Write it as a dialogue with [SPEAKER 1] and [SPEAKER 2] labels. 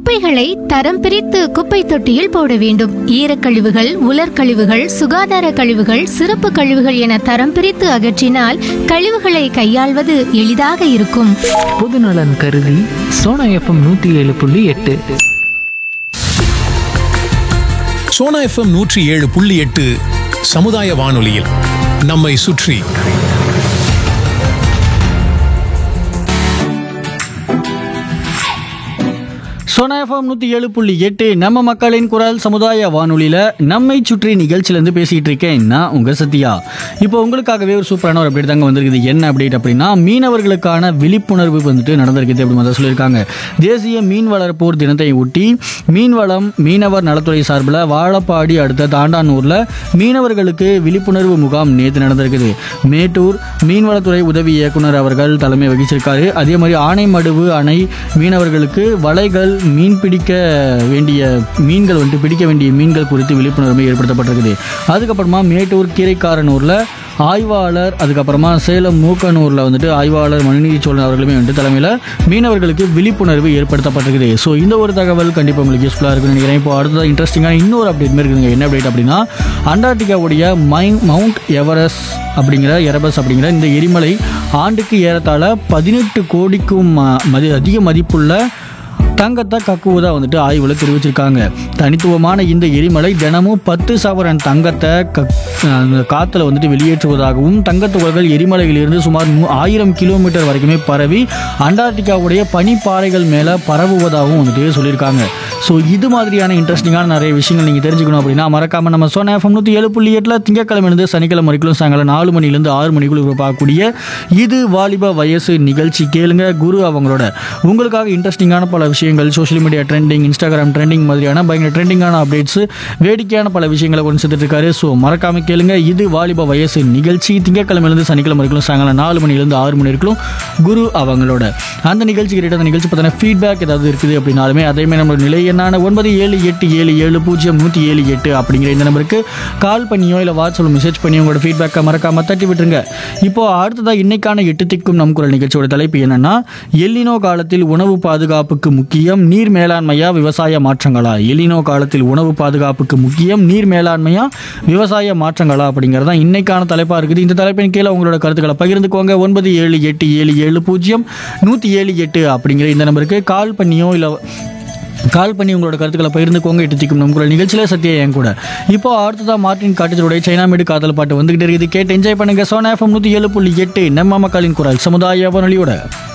[SPEAKER 1] குப்பைகளை தரம் பிரித்து குப்பை தொட்டியில் போட வேண்டும். ஈரக்கழிவுகள், உலர்கழிவுகள், சுகாதார கழிவுகள், சிறப்பு கழிவுகள் என தரம் பிரித்து அகற்றினால் கழிவுகளை கையாள்வது எளிதாக இருக்கும்.
[SPEAKER 2] பொதுநலன் கருதி சோனா எஃப்எம் 107.8.
[SPEAKER 3] சோனா எஃப்எம் 107.8 சமுதாய வானொலியில் நம்மை சுற்றி.
[SPEAKER 4] சோனா எஃப்எம் 107.8 நம்ம மக்களின் குரல் சமுதாய வானொலியில் நம்மை சுற்றி நிகழ்ச்சியிலேருந்து பேசிகிட்டு இருக்கேன் நான் உங்கள் சத்யா. இப்போ உங்களுக்காகவே ஒரு சூப்பரான ஒரு அப்டேட் தாங்க வந்திருக்குது. என்ன அப்டேட் அப்படின்னா, மீனவர்களுக்கான விழிப்புணர்வு வந்துட்டு நடந்திருக்குது அப்படின்னு வந்து சொல்லியிருக்காங்க. தேசிய மீன் வளர்ப்போர் தினத்தை ஒட்டி மீன்வளம் மீனவர் நலத்துறை சார்பில் வாழப்பாடி அடுத்த தாண்டானூரில் மீனவர்களுக்கு விழிப்புணர்வு முகாம் நேற்று நடந்திருக்குது. மேட்டூர் மீன்வளத்துறை உதவி இயக்குனர் அவர்கள் தலைமை வகிச்சிருக்காரு. அதே மாதிரி ஆனைமடுவு அணை மீனவர்களுக்கு வலைகள், மீன் பிடிக்க வேண்டிய மீன்கள் குறித்து விழிப்புணர்வு ஏற்படுத்தப்பட்டிருக்குது. அதுக்கப்புறமா மேட்டூர் கீரைக்காரனூரில் ஆய்வாளர், அதுக்கப்புறமா சேலம் மூக்கனூரில் வந்துட்டு ஆய்வாளர் மனுநீதி சோழன் அவர்களுமே வந்துட்டு தலைமையில் மீனவர்களுக்கு விழிப்புணர்வு ஏற்படுத்தப்பட்டிருக்குது. ஸோ இந்த ஒரு தகவல் கண்டிப்பாக உங்களுக்கு யூஸ்ஃபுல்லாக இருக்குன்னு நினைக்கிறேன். இப்போ அடுத்ததாக இன்ட்ரெஸ்டிங்கான இன்னொரு அப்டேட் மாதிரி இருக்குதுங்க. என்ன அப்டேட் அப்படின்னா, அண்டார்டிகாவுடைய மவுண்ட் எரபஸ் அப்படிங்கிற இந்த எரிமலை ஆண்டுக்கு ஏறத்தாழ 18 கோடிக்கும் அதிக மதிப்புள்ள தங்கத்தை கக்குவதாக வந்துட்டு ஆய்வில் தெரிவிச்சிருக்காங்க. தனித்துவமான இந்த எரிமலை தினமும் 10 சவரன் தங்கத்தை காற்றுல வந்துட்டு வெளியேற்றுவதாகவும், தங்கத்துகள்கள் எரிமலையிலிருந்து சுமார் 1000 கிலோமீட்டர் வரைக்குமே பரவி அண்டார்டிகாவுடைய பனிப்பாறைகள் மேலே பரவுவதாகவும் வந்துட்டு சொல்லியிருக்காங்க. ஸோ இது மாதிரியான இன்ட்ரெஸ்டிங்கான நிறைய விஷயங்கள் நீங்கள் தெரிஞ்சுக்கணும் அப்படின்னா மறக்காமல் நம்ம சோனா எஃப்எம் 107.8 திங்கட்கிழமையிலிருந்து சனிக்கிழமை வரைக்கும் சாயங்காலம் 4 மணிலேருந்து 6 மணிக்குள்ள பார்க்கக்கூடிய இது வாலிப வயசு நிகழ்ச்சி கேளுங்க. குரு அவங்களோட உங்களுக்காக இன்ட்ரெஸ்டிங்கான பல விஷயங்கள், social media trending, Instagram trending மாதிரியான பயங்கர ட்ரெண்டிங்கான அப்டேட்ஸ், வேடிக்கையான பல விஷயங்களை கொண்டு சேர்த்துட்டு இருக்காரு. ஸோ மறக்காம கேளுங்க. இது வாலிப வயசு நிகழ்ச்சி திங்கட்கிழமையிலிருந்து சனிக்கிழமை வரைக்கும் சாயங்காலம் 4 மணிலேருந்து 6 மணி வரைக்கும் குரு அவங்களோட. அந்த நிகழ்ச்சி கிட்ட அந்த நிகழ்ச்சி பார்த்தீங்கன்னா ஃபீட்பேக் ஏதாவது இருக்குது அப்படின்னாலுமே அதேமாதிரி நம்மளோட நிலை என்னான 9787700178 அப்படிங்கிற இந்த நம்பருக்கு கால் பண்ணியோ இல்லை வாட்ஸ்அப்பில் மெசேஜ் பண்ணியோ உங்களோட ஃபீட்பேக்கை மறக்காம தட்டி விட்டுருங்க. இப்போ அடுத்ததாக இன்னைக்கான 8 திக்கும் நம் குரல் நிகழ்ச்சியோட தலைப்பு என்னன்னா, எல்லினோ காலத்தில் உணவு பாதுகாப்புக்கு முக்கியம், நீர் மேலாண்மையா விவசாய மாற்றங்களா? எல்லினோ காலத்தில் உணவு பாதுகாப்புக்கு முக்கியம், நீர் மேலாண்மையா விவசாய மாற்றங்களா அப்படிங்கிறதா இன்னைக்கான தலைப்பாக இருக்குது. இந்த தலைப்பின் கீழே உங்களோட கருத்துக்களை பகிர்ந்துக்கோங்க. 9787700178 அப்படிங்கிற இந்த நம்பருக்கு கால் பண்ணி உங்களோட கருத்துக்களை பகிர்ந்துக்கோங்க. 8 திக்கும் நம் குரல் நிகழ்ச்சியில சத்யா என் கூட. இப்போ அடுத்ததா மார்ட்டின் காட்டேஜருடைய சைனா மேடு காதல் பாட்டு வந்துகிட்டு இருக்குது. கேட்டு என்ஜாய் பண்ணுங்க. சோனா எஃப்எம் 107.8 நம்ம மக்களின் குரல் சமுதாய வானொலியோட.